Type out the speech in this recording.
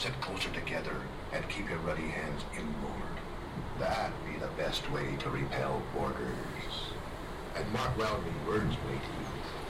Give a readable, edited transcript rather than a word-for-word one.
Sit closer together and keep your ruddy hands inboard. That be the best way to repel boarders. And mark well me words, matey.